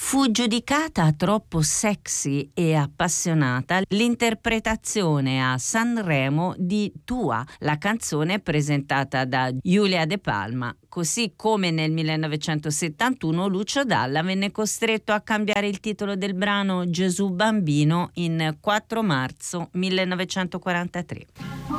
Fu giudicata troppo sexy e appassionata l'interpretazione a Sanremo di Tua, la canzone presentata da Giulia De Palma, così come nel 1971 Lucio Dalla venne costretto a cambiare il titolo del brano Gesù Bambino in 4 marzo 1943.